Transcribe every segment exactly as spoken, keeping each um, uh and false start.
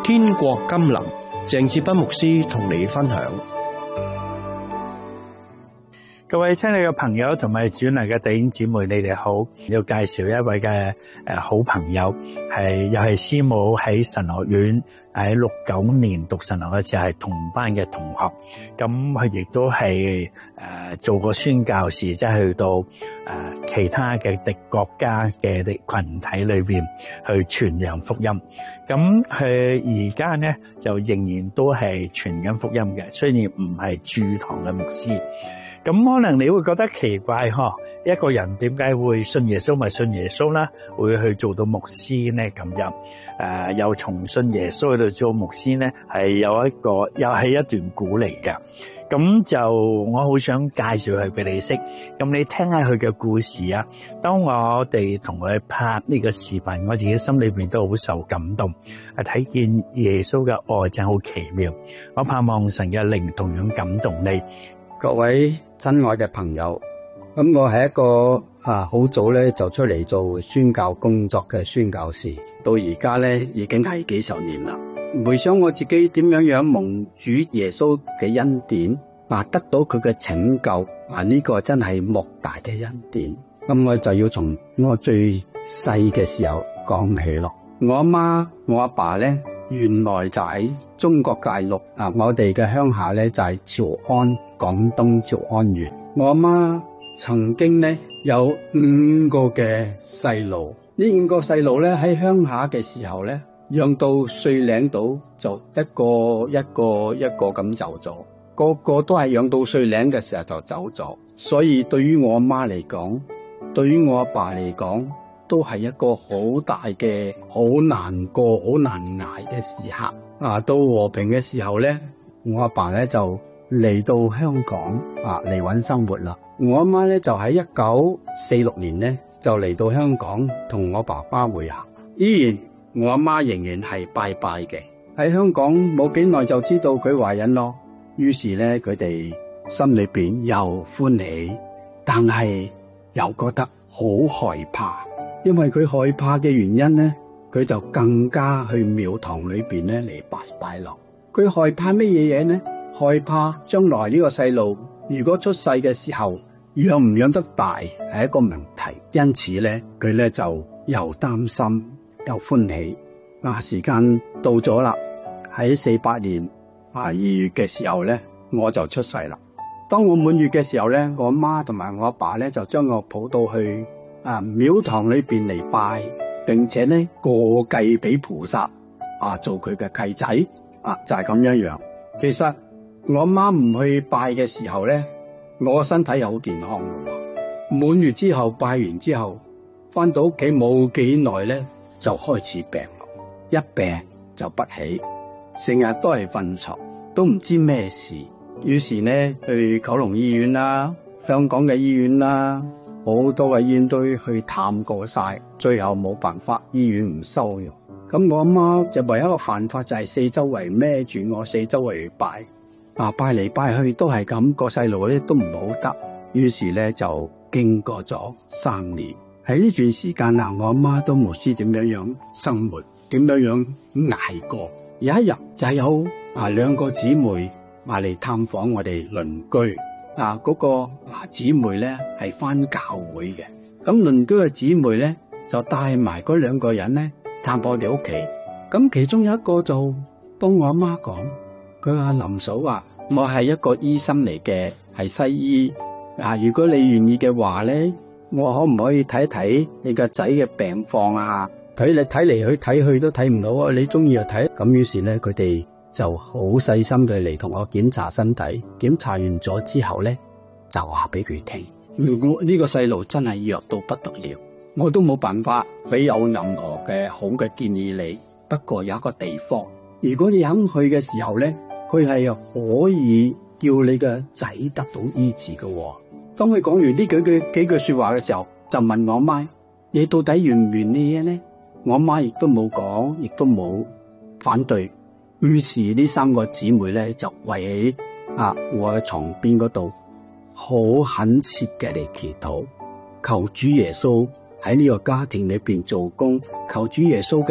天國甘霖，鄭志斌牧師同你分享。 各位親愛嘅朋友同埋主內嘅弟兄姊妹，你哋好。要介紹一位嘅誒好朋友，係又係師母喺神學院喺六九年讀神學嘅時候係同班嘅同學。咁佢亦都係誒做過宣教士，即係去到誒其他嘅敵國家嘅群體裏邊去傳揚福音。咁佢而家咧就仍然都係傳緊福音嘅，雖然唔係駐堂嘅牧師。咁可能你會覺得奇怪嗬，一個人點解會信耶穌咪信耶穌啦，會去做到牧師咧咁樣？誒，又從信耶穌去到做牧師咧，係有一個又係一段故嚟嘅。咁就我好想介紹佢俾你識，咁你聽下佢嘅故事啊。當我哋同佢拍呢個視頻，我自己心裏邊都好受感動，係睇見耶穌嘅愛真係好奇妙。我盼望神嘅靈同樣感動你。 各位親愛嘅朋友，咁我係一個啊好早咧就出嚟做宣教工作嘅宣教士，到而家咧已經係幾十年啦。回想我自己點樣樣蒙主耶穌嘅恩典啊，得到佢嘅拯救啊，呢個真係莫大嘅恩典。咁我就要從我最細嘅時候講起咯。我阿媽我阿爸咧原來就喺中國大陸啊，我哋嘅鄉下咧就係潮安，廣東潮安縣。我阿媽曾經咧有五個嘅細路，呢五個細路咧喺鄉下嘅時候咧，養到歲零度就一個一個一個咁走咗，個個都係養到歲零嘅時候就走咗。所以對於我阿媽嚟講，對於我阿爸嚟講，都係一個好大嘅好難過好難捱嘅時刻啊！到和平嘅時候咧，我阿爸咧就嚟到香港啊嚟搵生活啦。我阿媽咧就喺一九四六年咧就嚟到香港同我爸爸會合。依然我阿媽仍然係拜拜嘅。喺香港冇幾耐就知道佢懷孕咯，於是咧佢哋心裏邊又歡喜，但係又覺得好害怕。因為佢害怕嘅原因咧，佢就更加去廟堂裏邊咧嚟拜拜咯。佢害怕乜嘢嘢呢？害怕將來呢個細路如果出世嘅時候養唔養得大係一個問題，因此咧佢咧就又擔心又歡喜。啊，時間到咗啦，喺四八年啊二月嘅時候咧，我就出世啦。當我滿月嘅時候咧，我媽同埋我阿爸咧就將我抱到去啊廟堂裏邊嚟拜，並且咧過繼俾菩薩啊做佢嘅契仔啊，就係咁樣樣。其實我媽唔去拜嘅時候咧，我個身體又好健康嘅。滿月之後拜完之後，翻到屋企冇幾耐咧，就開始病咯。一病就不起，成日都係瞓床，都唔知咩事。於是咧去九龍醫院啦、香港嘅醫院啦，好多嘅醫院都去探過晒，最後冇辦法，醫院唔收嘅。咁我阿媽就唯一一個辦法就係四周圍孭住我，四周圍拜啊，拜嚟拜去都係咁，個細路咧都唔好得。於是咧就經過咗三年，喺呢段時間啊，我阿媽都唔知點樣樣生活，點樣樣捱過。有一日就有啊兩個姊妹話嚟探訪我哋鄰居啊，嗰、那個啊姊妹咧係返教會嘅，咁鄰居嘅姊妹咧就帶埋嗰兩個人咧探我哋屋企。咁其中有一個就幫我阿媽講，佢話林嫂話我係一個醫生嚟嘅，係西醫啊，如果你願意嘅話咧，我可唔可以睇睇你個仔嘅病況啊？睇你睇嚟去睇去都睇唔到啊！你中意就睇。咁於是咧，佢哋就好細心地嚟同我檢查身體。檢查完咗之後咧，就話俾佢聽，如果呢個細路真係弱到不得了，我都冇辦法俾有任何嘅好嘅建議你。不過有一個地方，如果你肯去嘅時候咧，佢係可以叫你嘅仔得到醫治嘅。當佢講完呢幾句幾句說話嘅時候，就問我媽：你到底願唔願呢嘢呢？我媽亦都冇講，亦都冇反對。於是呢三個姊妹咧就圍喺啊我嘅床邊嗰度，好懇切嘅嚟祈禱，求主耶穌喺呢個家庭裏邊做工，求主耶穌嘅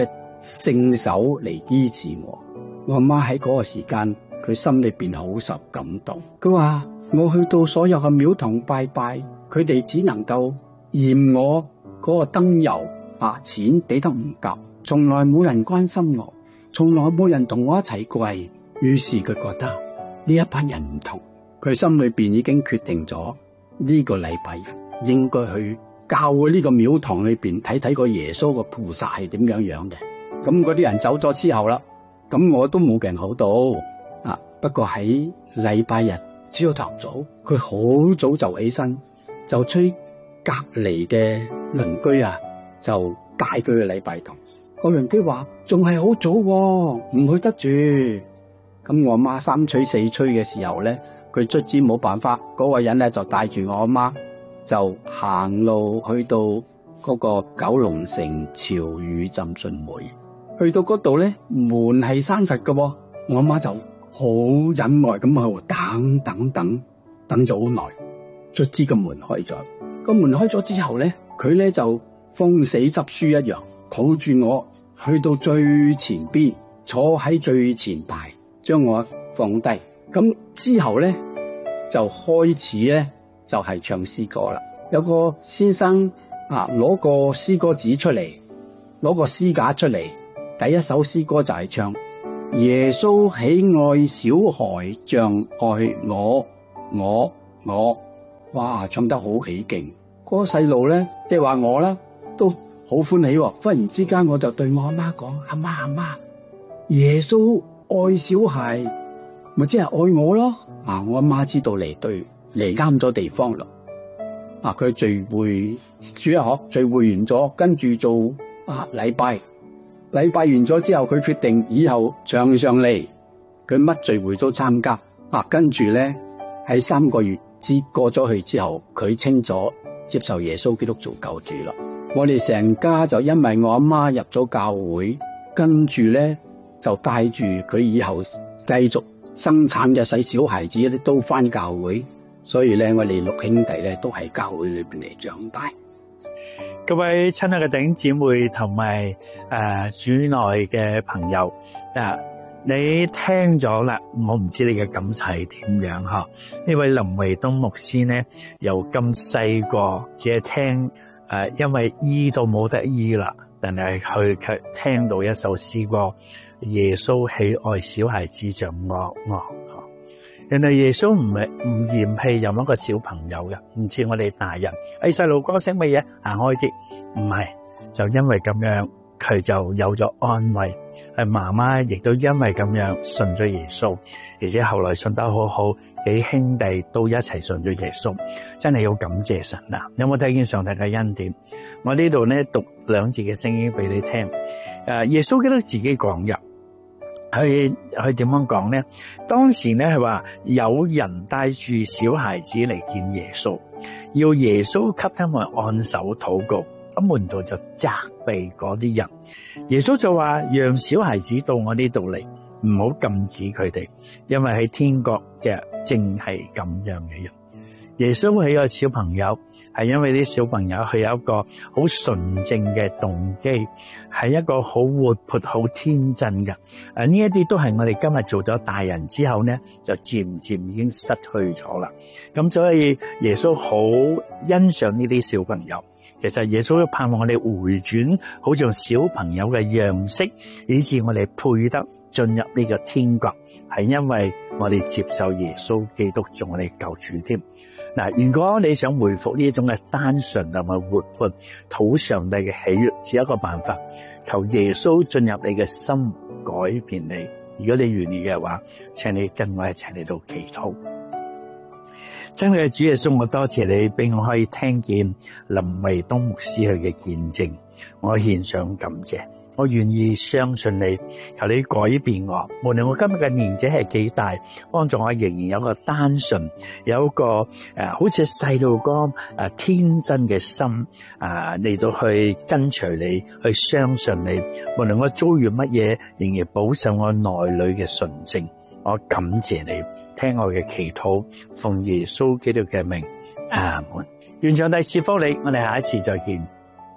聖手嚟醫治我。我阿媽喺嗰個時間，佢心裏邊好受感動。佢話我去到所有嘅廟堂拜拜，佢哋只能夠嫌我嗰個燈油啊錢俾得唔夠，從來冇人關心我，從來冇人同我一齊跪。於是佢覺得呢一班人唔同，佢心裏邊已經決定咗呢個禮拜應該去教會呢個廟堂裏邊睇睇個耶穌個菩薩係點樣樣嘅。咁嗰啲人走咗之後啦，咁我都冇病好到啊。不過喺禮拜日朝頭早，佢好早就起身，就催隔籬嘅鄰居啊，就帶佢去禮拜堂。個鄰居話仲係好早喎，唔去得住。咁我阿媽三催四催嘅時候咧，佢卒之冇辦法，嗰個人咧就帶住我阿媽就行路去到嗰個九龍城潮語浸信會。去到嗰度咧，門係閂實嘅，我阿媽就好忍耐咁喺度等等等等咗好耐，卒之個門開咗。個門開咗之後咧，佢咧就封死執書一樣，抱住我去到最前邊，坐喺最前排，將我放低。咁之後咧就開始咧就係唱詩歌啦。有個先生啊，攞個詩歌紙出嚟，攞個詩架出嚟。第一首詩歌就係唱耶穌喜愛小孩像愛我我我，哇，唱得好起勁。嗰個細路咧，即係話我啦，都好歡喜。忽然之間我就對我阿媽講：阿媽阿媽，耶穌愛小孩，咪即係愛我咯。啊，我阿媽知道嚟對嚟啱咗地方咯。啊，佢聚會主日學聚會完咗，跟住做啊禮拜。禮拜完咗之後，佢決定以後常常嚟，佢乜聚會都參加。啊，跟住咧喺三個月之過咗去之後，佢清咗接受耶穌基督做救主啦。我哋成家就因為我阿媽入咗教會，跟住咧就帶住佢以後繼續生產嘅細小孩子咧都翻教會，所以咧我哋六兄弟咧都喺教會裏邊嚟長大。 各位親愛嘅弟兄姊妹同埋誒主內嘅朋友啊，你聽咗啦，我唔知你嘅感受係點樣嗬？呢位林維東牧師呢，由咁細個只係聽誒，因為醫到冇得醫啦，但係佢卻聽到一首詩歌，耶穌喜愛小孩子像我我。原來耶穌唔係唔嫌棄任一個小朋友嘅，唔似我哋大人，誒細路哥識乜嘢行開啲，唔係，就因為咁樣佢就有咗安慰，誒媽媽亦都因為咁樣信咗耶穌，而且後來信得好好，幾兄弟都一齊信咗耶穌，真係要感謝神啊！有冇睇見上帝嘅恩典？我呢度咧讀兩字嘅聖經俾你聽，誒耶穌基督自己講嘅。佢佢點樣講咧？當時咧係話有人帶住小孩子嚟見耶穌，要耶穌給他們按手禱告。咁門徒就責備嗰啲人，耶穌就話：讓小孩子到我呢度嚟，唔好禁止佢哋，因為喺天國嘅正係咁樣嘅人。耶穌係一個小朋友，係因為啲小朋友佢有一個好純正嘅動機，係一個好活潑、好天真嘅。誒，呢一啲都係我哋今日做咗大人之後呢，就漸漸已經失去咗啦。咁所以耶穌好欣賞呢啲小朋友。其實耶穌都盼望我哋回轉，好似小朋友嘅樣式，以致我哋配得進入呢個天國，係因為我哋接受耶穌基督做我哋救主添。嗱，如果你想回復呢種嘅單純同埋活潑，討上帝嘅喜悅，只有一個辦法，求耶穌進入你嘅心，改變你。如果你願意嘅話，請你跟我一齊嚟到祈禱。真係主耶穌，我多謝你俾我可以聽見林維東牧師佢嘅見證，我獻上感謝。我願意相信你，求你改變我。無論我今日嘅年紀係幾大，幫助我仍然有個單純，有一個誒、呃，好似細路哥誒、呃、天真嘅心啊，嚟、呃、到去跟隨你，去相信你。無論我遭遇乜嘢，仍然保守我內裏嘅純正。我感謝你，聽我嘅祈禱，奉耶穌基督嘅名，阿門。願上帝賜福你，我哋下一次再見。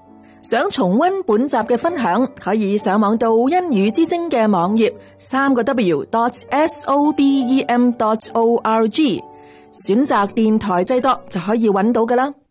想重溫本集嘅分享，可以上網到恩語之聲嘅網頁三個 W dot S O B E M dot O R G， 選擇電台製作就可以揾到㗎啦。